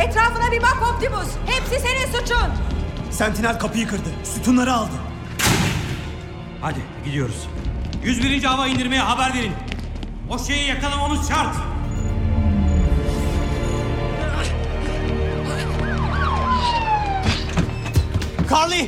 Etrafına bir bak Optimus. Hepsi senin suçun. Sentinel kapıyı kırdı. Sütunları aldı. Hadi gidiyoruz. 101. hava indirmeye haber verin. O şeyi yakalamamız şart. Carly!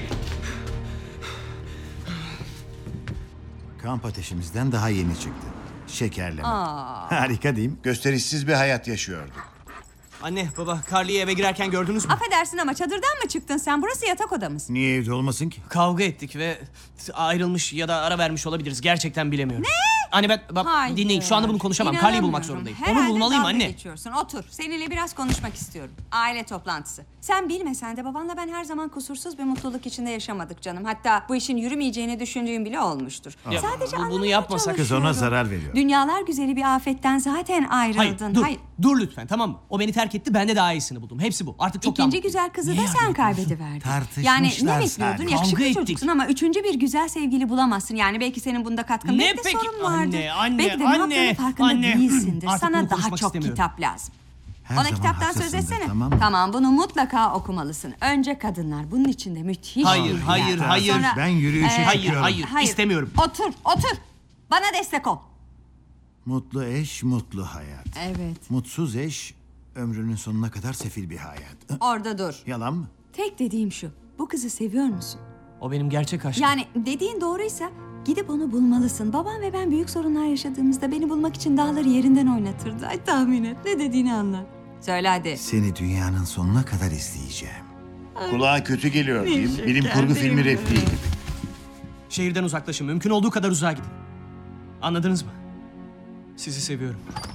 Kamp ateşimizden daha yeni çıktı. Şekerleme. Harika değil mi? Gösterişsiz bir hayat yaşıyordu. Anne, baba, Carly'yi eve girerken gördünüz mü? Affedersin ama çadırdan mı çıktın sen? Burası yatak odamız. Niye evde olmasın ki? Kavga ettik ve ayrılmış ya da ara vermiş olabiliriz. Gerçekten bilemiyorum. Ne? Anne bak Hayır. dinleyin, şu anda bunu konuşamam. Carly'yi bulmak İnanamıyorum. zorundayım. Herhalde Onu bulmalıyım dalga anne. geçiyorsun. Otur. Seninle biraz konuşmak istiyorum. Aile toplantısı. Sen bilmesen de babanla ben her zaman kusursuz bir mutluluk içinde yaşamadık canım. Hatta bu işin yürümeyeceğini düşündüğüm bile olmuştur. Ya, Sadece bunu anlamaya yapmasak- Kız ona çalışıyorum. zarar veriyor. Dünyalar güzeli bir afetten zaten ayrıldın. Hayır, dur lütfen, tamam mı? O beni terk etti, ben de daha iyisini buldum. Hepsi bu. Artık çok İkinci güzel kızı da sen kaybediverdin. Tartışmışlar Yani ne bekliyordun? sadece. Yakışıklı Kavga çocuksun ettik. ama üçüncü bir güzel sevgili bulamazsın. Yani belki senin bunda katkın Ne belki de peki? sorun vardır. Anne, belki de ne anne, yaptığının farkında anne. değilsindir. Artık Sana bunu daha konuşmak çok istemiyorum. kitap lazım. Her Ona zaman kitaptan söz haklısındır, etsene. tamam mı? Tamam, bunu mutlaka okumalısın. Önce kadınlar. Bunun içinde müthiş Hayır, bir hayır, yer var. hayır. Sonra- Ben yürüyüşe Ee, Hayır, çıkıyorum. hayır, istemiyorum. Otur. Bana destek ol. Mutlu eş, mutlu hayat. Evet. Mutsuz eş, ömrünün sonuna kadar sefil bir hayat. Orada dur. Yalan mı? Tek dediğim şu. Bu kızı seviyor musun? O benim gerçek aşkım. Yani dediğin doğruysa gidip onu bulmalısın. Babam ve ben büyük sorunlar yaşadığımızda beni bulmak için dağları yerinden oynatırdı. Ay tahmin et. Ne dediğini anla. Söyle hadi. Seni dünyanın sonuna kadar izleyeceğim. Kulağa kötü geliyor değil mi? Bilim kurgu filmi repliği gibi. Şehirden uzaklaşın, mümkün olduğu kadar uzağa gidin. Anladınız mı? Sizi seviyorum.